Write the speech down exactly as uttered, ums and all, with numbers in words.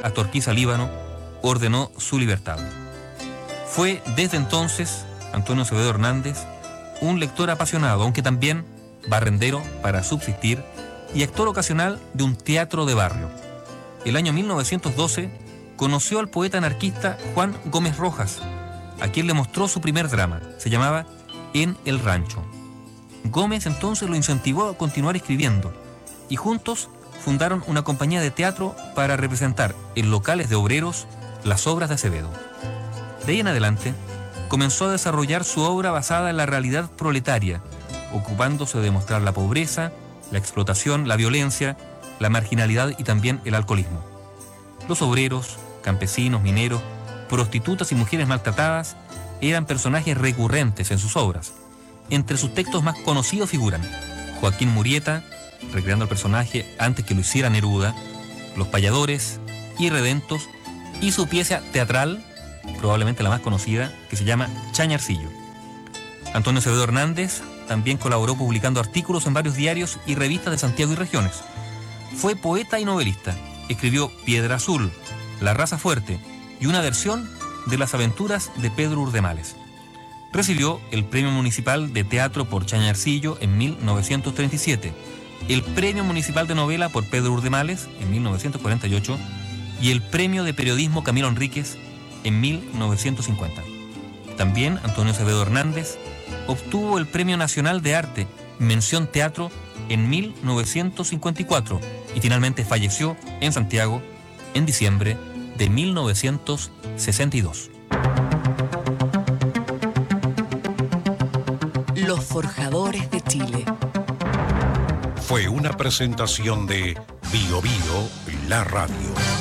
a Torquiza, Líbano, ordenó su libertad. Fue desde entonces Antonio Acevedo Hernández un lector apasionado, aunque también barrendero para subsistir y actor ocasional de un teatro de barrio. El año mil novecientos doce conoció al poeta anarquista Juan Gómez Rojas, a quien le mostró su primer drama. Se llamaba En el Rancho. Gómez entonces lo incentivó a continuar escribiendo y juntos fundaron una compañía de teatro para representar en locales de obreros las obras de Acevedo. De ahí en adelante comenzó a desarrollar su obra basada en la realidad proletaria, ocupándose de mostrar la pobreza, la explotación, la violencia, la marginalidad y también el alcoholismo. Los obreros, campesinos, mineros, prostitutas y mujeres maltratadas eran personajes recurrentes en sus obras. Entre sus textos más conocidos figuran Joaquín Murieta, recreando el personaje antes que lo hiciera Neruda, Los Payadores, Irredentos y su pieza teatral, probablemente la más conocida, que se llama Chañarcillo. Antonio Acevedo Hernández también colaboró publicando artículos en varios diarios y revistas de Santiago y regiones. Fue poeta y novelista. Escribió Piedra Azul, La Raza Fuerte y una versión de Las Aventuras de Pedro Urdemales. Recibió el Premio Municipal de Teatro por Chañarcillo en mil novecientos treinta y siete, el Premio Municipal de Novela por Pedro Urdemales en mil novecientos cuarenta y ocho y el Premio de Periodismo Camilo Enríquez en mil novecientos cincuenta. También Antonio Acevedo Hernández obtuvo el Premio Nacional de Arte Mención Teatro en mil novecientos cincuenta y cuatro y finalmente falleció en Santiago en diciembre de mil novecientos sesenta y dos. Los Forjadores de Chile. Fue una presentación de Bio Bio, la radio.